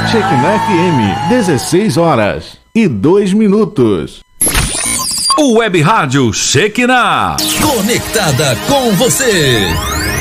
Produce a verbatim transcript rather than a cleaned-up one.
Shekinah F M, dezesseis horas e dois minutos. O Web Rádio Shekinah, conectada com você.